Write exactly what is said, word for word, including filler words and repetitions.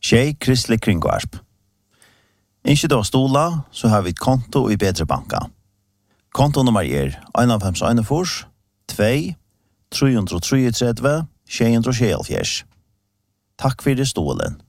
Tjej Kristelig Kringvarp. Ikke da stola, så har vi et konto i Bedre Banka. Kontonummer er en fem en fire, två, tre tre tre, tjej tre tjej. Takk for det stolen.